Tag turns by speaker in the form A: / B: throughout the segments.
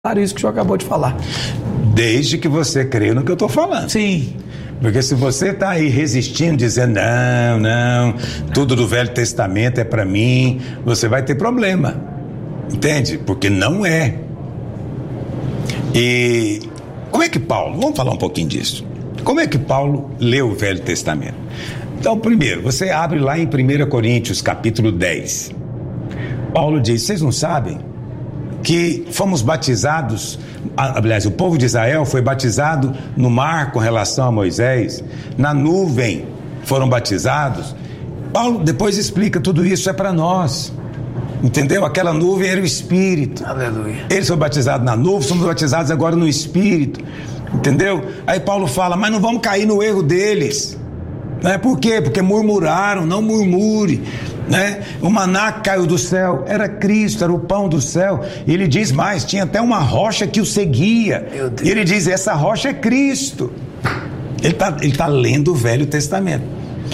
A: isso que o senhor acabou de falar.
B: Desde que você crê no que eu estou falando.
A: Sim.
B: Porque se você está aí resistindo, dizendo, não, tudo do Velho Testamento é para mim, você vai ter problema. Entende? Porque não é. E como é que Paulo, vamos falar um pouquinho disso. Como é que Paulo leu o Velho Testamento? Então, primeiro, você abre lá em 1 Coríntios, capítulo 10. Paulo diz, vocês não sabem que fomos batizados, aliás, o povo de Israel foi batizado no mar com relação a Moisés, na nuvem foram batizados. Paulo depois explica, tudo isso é para nós, entendeu? Aquela nuvem era o Espírito.
A: Aleluia.
B: Eles foram batizados na nuvem, somos batizados agora no Espírito, entendeu? Aí Paulo fala, mas não vamos cair no erro deles, né? Por quê? Porque murmuraram, não murmure, né? O maná que caiu do céu era Cristo, era o pão do céu. E ele diz mais, tinha até uma rocha que o seguia. E ele diz, essa rocha é Cristo. Ele tá lendo o Velho Testamento.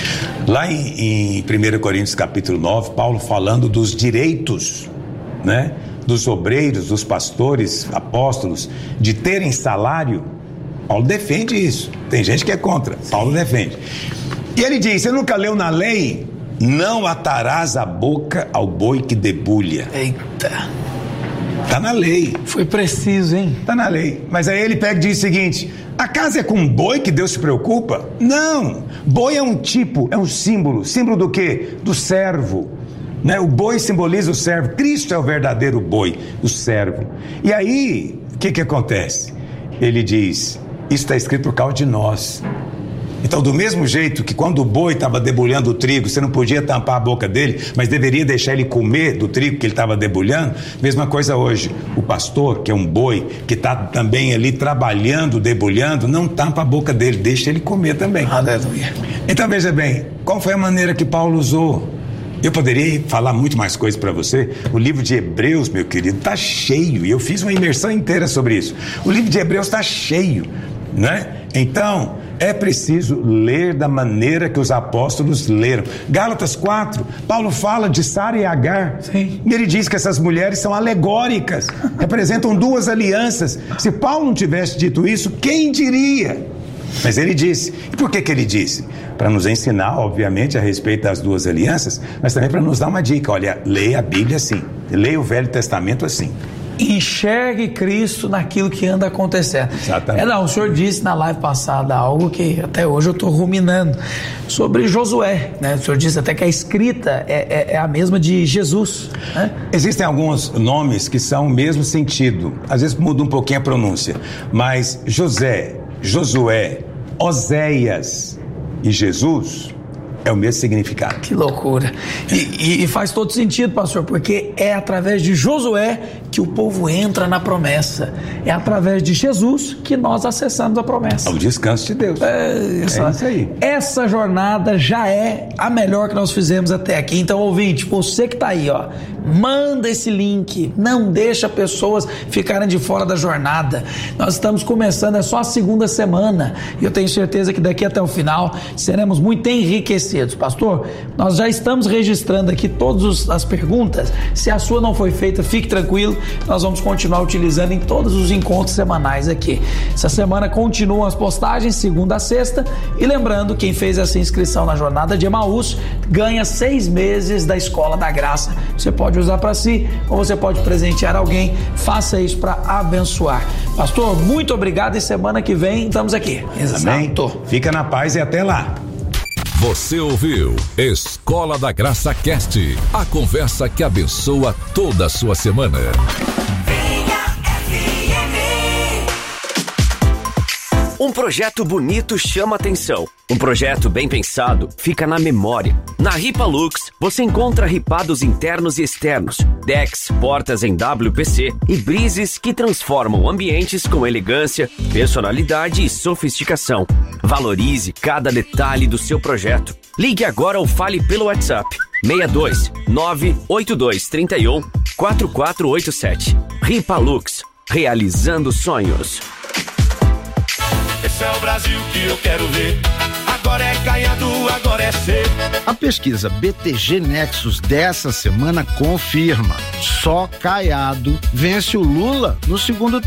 B: Lá em 1 Coríntios capítulo 9, Paulo falando dos direitos, né? Dos obreiros, dos pastores, apóstolos, de terem salário. Paulo defende isso. Tem gente que é contra. Paulo defende. E ele diz, você nunca leu na lei? Não atarás a boca ao boi que debulha.
A: Eita.
B: Tá na lei.
A: Foi preciso, hein?
B: Tá na lei. Mas aí ele pega e diz o seguinte, acaso é com boi que Deus se preocupa? Não. Boi é um tipo, é um símbolo. Símbolo do quê? Do servo. Né? O boi simboliza o servo. Cristo é o verdadeiro boi, o servo. E aí, o que acontece? Ele diz, isso está escrito por causa de nós. Então, do mesmo jeito que quando o boi estava debulhando o trigo, você não podia tampar a boca dele, mas deveria deixar ele comer do trigo que ele estava debulhando, mesma coisa hoje. O pastor, que é um boi, que está também ali trabalhando, debulhando, não tampa a boca dele, deixa ele comer também.
A: Aleluia.
B: Então, veja bem, qual foi a maneira que Paulo usou? Eu poderia falar muito mais coisas para você. O livro de Hebreus, meu querido, está cheio, e eu fiz uma imersão inteira sobre isso. O livro de Hebreus está cheio, né? Então, é preciso ler da maneira que os apóstolos leram. Gálatas 4, Paulo fala de Sara e Agar.
A: Sim.
B: E ele diz que essas mulheres são alegóricas, representam duas alianças. Se Paulo não tivesse dito isso, quem diria? Mas ele disse. E por que ele disse? Para nos ensinar, obviamente, a respeito das duas alianças, mas também para nos dar uma dica. Olha, leia a Bíblia assim, leia o Velho Testamento assim.
A: Enxergue Cristo naquilo que anda acontecendo.
B: Exatamente.
A: O senhor disse na live passada algo que até hoje eu estou ruminando sobre Josué, né? O senhor disse até que a escrita é a mesma de Jesus, né?
B: Existem alguns nomes que são o mesmo sentido, às vezes muda um pouquinho a pronúncia, mas José, Josué, Oséias e Jesus é o mesmo significado.
A: Que loucura. E faz todo sentido, pastor, porque é através de Josué que o povo entra na promessa. É através de Jesus que nós acessamos a promessa.
B: É o descanso de Deus.
A: É isso aí. Essa jornada já é a melhor que nós fizemos até aqui. Então, ouvinte, você que está aí, ó, manda esse link. Não deixa pessoas ficarem de fora da jornada. Nós estamos começando, é só a segunda semana. E eu tenho certeza que daqui até o final seremos muito enriquecidos. Pastor, nós já estamos registrando aqui todas as perguntas. Se a sua não foi feita, fique tranquilo, nós vamos continuar utilizando em todos os encontros semanais aqui. Essa semana continuam as postagens, segunda a sexta, e lembrando, quem fez essa inscrição na jornada de Emaús ganha 6 meses da Escola da Graça. Você pode usar para si ou você pode presentear alguém. Faça isso para abençoar. Pastor, muito obrigado, e semana que vem estamos aqui.
B: Amém. Fica na paz e até lá.
C: Você ouviu Escola da Graça Cast, a conversa que abençoa toda a sua semana.
D: Um projeto bonito chama atenção. Um projeto bem pensado fica na memória. Na Ripa Lux, você encontra ripados internos e externos, decks, portas em WPC e brises que transformam ambientes com elegância, personalidade e sofisticação. Valorize cada detalhe do seu projeto. Ligue agora ou fale pelo WhatsApp 62 982 31 4487. Ripa Lux, realizando sonhos.
E: Esse é o Brasil que eu quero ver. Agora agora é Caiado, agora é seu.
F: A pesquisa BTG Nexus dessa semana confirma: só Caiado vence o Lula no segundo